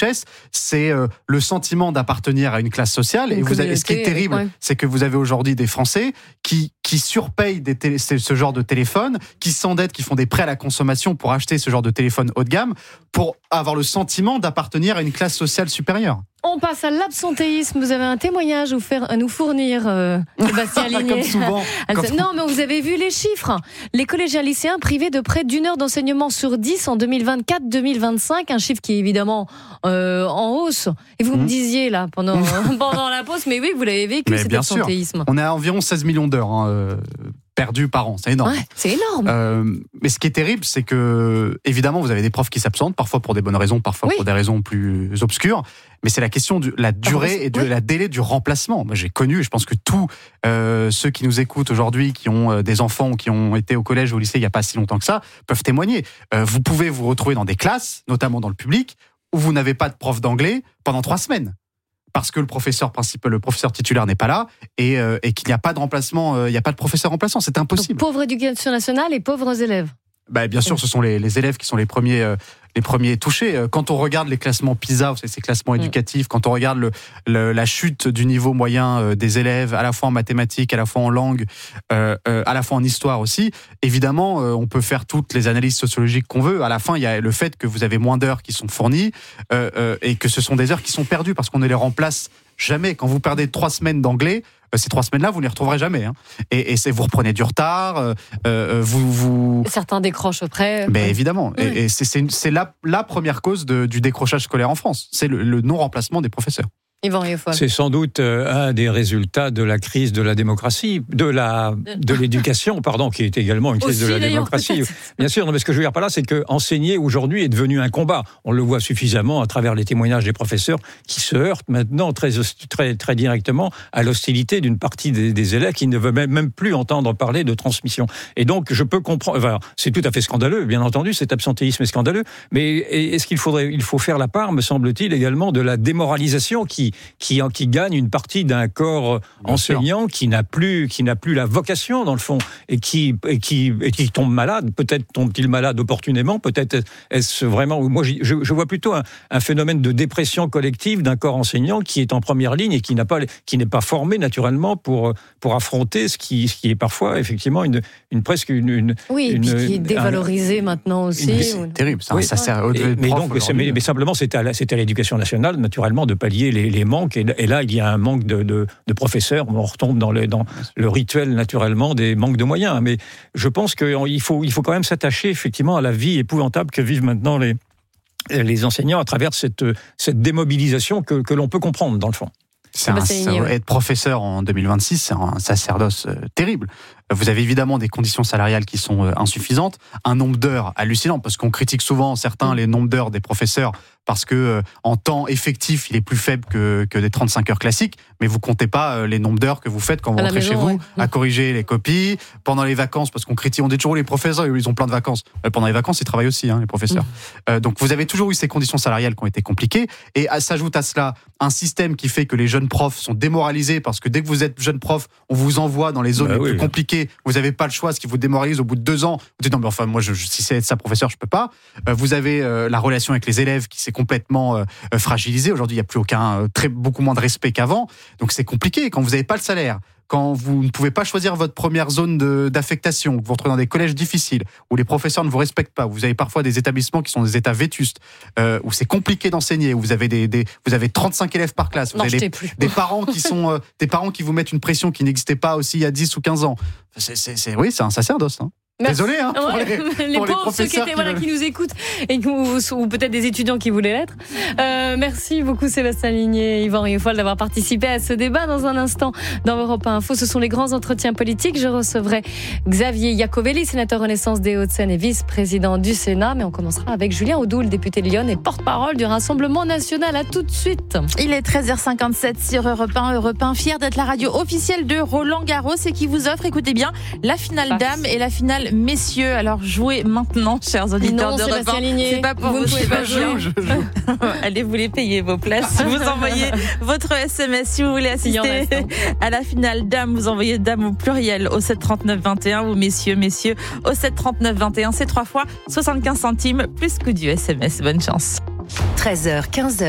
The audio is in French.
richesse, c'est le sentiment d'appartenir à une classe sociale. Et ce qui est terrible, c'est que vous avez aujourd'hui des Français qui surpayent ce genre de téléphone, qui s'endettent, qui font des prêts à la consommation pour acheter ce genre de téléphone haut de gamme, pour avoir le sentiment d'appartenir à une classe sociale supérieure. On passe à l'absentéisme. Vous avez un témoignage à nous fournir, Sébastien Ligné. Comme souvent. Non, mais vous avez vu les chiffres. Les collégiens lycéens privés de près d'1 heure d'enseignement sur 10 en 2024-2025. Un chiffre qui est évidemment en hausse. Et vous me disiez là, pendant la pause, mais oui, vous l'avez vécu, cet absentéisme. Sûr. On est à environ 16 millions d'heures perdues par an. C'est énorme. Ouais, c'est énorme. Mais ce qui est terrible, c'est que, évidemment, vous avez des profs qui s'absentent, parfois pour des bonnes raisons, parfois pour des raisons plus obscures. Mais c'est la question de la durée et de la délai du remplacement. Moi, j'ai connu, et je pense que tous ceux qui nous écoutent aujourd'hui, qui ont des enfants ou qui ont été au collège ou au lycée il n'y a pas si longtemps que ça, peuvent témoigner. Vous pouvez vous retrouver dans des classes, notamment dans le public, où vous n'avez pas de prof d'anglais pendant 3 semaines. Parce que le professeur titulaire n'est pas là et qu'il n'y a pas de remplacement, il n'y a pas de professeur remplaçant. C'est impossible. Donc, pauvre éducation nationale et pauvres élèves. Bien sûr, ce sont les élèves qui sont les premiers touchés. Quand on regarde les classements PISA, ces classements éducatifs, quand on regarde la chute du niveau moyen des élèves, à la fois en mathématiques, à la fois en langue, à la fois en histoire aussi, évidemment, on peut faire toutes les analyses sociologiques qu'on veut. À la fin, il y a le fait que vous avez moins d'heures qui sont fournies et que ce sont des heures qui sont perdues parce qu'on ne les remplace jamais. Quand vous perdez 3 semaines d'anglais, ces 3 semaines-là, vous ne les retrouverez jamais. Et vous reprenez du retard. Certains décrochent après. Mais évidemment. Oui. Et c'est la première cause du décrochage scolaire en France. C'est le non-remplacement des professeurs. C'est sans doute un des résultats de la crise de la démocratie, de l'éducation, qui est également une crise de la démocratie. Bien sûr, mais ce que je veux dire par là, c'est que enseigner aujourd'hui est devenu un combat. On le voit suffisamment à travers les témoignages des professeurs qui se heurtent maintenant très directement à l'hostilité d'une partie des élèves qui ne veulent même plus entendre parler de transmission. Et donc, je peux comprendre. Enfin, c'est tout à fait scandaleux, bien entendu, cet absentéisme est scandaleux. Mais est-ce il faut faire la part, me semble-t-il, également de la démoralisation qui gagne une partie d'un corps enseignant qui n'a plus la vocation dans le fond et qui tombe malade. Peut-être tombe-t-il malade opportunément, peut-être est-ce vraiment. Moi, je vois plutôt un phénomène de dépression collective d'un corps enseignant qui est en première ligne et qui n'est pas formé naturellement pour affronter ce qui est parfois effectivement presque une. Oui, et puis qui est dévalorisé maintenant aussi. C'est terrible, ça. Oui. Ça sert. Mais simplement, c'était à l'éducation nationale naturellement de pallier les manques. Et là, il y a un manque de professeurs. On retombe dans le rituel, naturellement, des manques de moyens. Mais je pense qu'il faut quand même s'attacher, effectivement, à la vie épouvantable que vivent maintenant les enseignants à travers cette démobilisation que l'on peut comprendre, dans le fond. Être professeur en 2026, c'est un sacerdoce terrible. Vous avez évidemment des conditions salariales qui sont insuffisantes, un nombre d'heures hallucinant, parce qu'on critique souvent certains les nombres d'heures des professeurs, parce que en temps effectif, il est plus faible que des 35 heures classiques, mais vous comptez pas les nombres d'heures que vous faites quand vous rentrez chez vous, à corriger les copies, pendant les vacances, parce qu'on critique, on dit toujours les professeurs, ils ont plein de vacances. Pendant les vacances, ils travaillent aussi, les professeurs. Donc vous avez toujours eu ces conditions salariales qui ont été compliquées, et s'ajoute à cela un système qui fait que les jeunes profs sont démoralisés, parce que dès que vous êtes jeune prof, on vous envoie dans les zones les plus compliquées, vous n'avez pas le choix, ce qui vous démoralise au bout de 2 ans. Vous dites non, mais enfin, moi, si c'est être ça professeur, je peux pas. Vous avez la relation avec les élèves qui s'est complètement fragilisée. Aujourd'hui, il n'y a plus beaucoup moins de respect qu'avant. Donc c'est compliqué quand vous n'avez pas le salaire, quand vous ne pouvez pas choisir votre première zone d'affectation, que vous vous retrouvez dans des collèges difficiles, où les professeurs ne vous respectent pas, où vous avez parfois des établissements qui sont des états vétustes, où c'est compliqué d'enseigner, où vous avez vous avez 35 élèves par classe, vous avez des parents qui vous mettent une pression qui n'existait pas aussi il y a 10 ou 15 ans. C'est un sacerdoce. Merci. Désolé pour les pauvres ceux qui nous écoutent ou peut-être des étudiants qui voulaient l'être. Merci beaucoup Sébastien Ligné et Yvan Rieufol d'avoir participé à ce débat. Dans un instant dans Europe 1 Info, ce sont les grands entretiens politiques. Je recevrai Xavier Iacovelli, sénateur Renaissance des Hauts-de-Seine et vice-président du Sénat, mais on commencera avec Julien Audoul, député de Lyon et porte-parole du Rassemblement National. À tout de suite. Il est 13h57 sur Europe 1. Europe 1, fier d'être la radio officielle de Roland Garros et qui vous offre, écoutez bien, la finale dames et la finale messieurs. Alors jouez maintenant, chers auditeurs de Europe 1. C'est pas pour vous ne pas jouer. Allez, vous les payez vos places. Vous envoyez votre SMS si vous voulez assister à la finale dame. Vous envoyez dame au pluriel au 739-21 ou messieurs au 739-21. C'est 3 fois 75 centimes plus que du SMS. Bonne chance. 13h, 15h.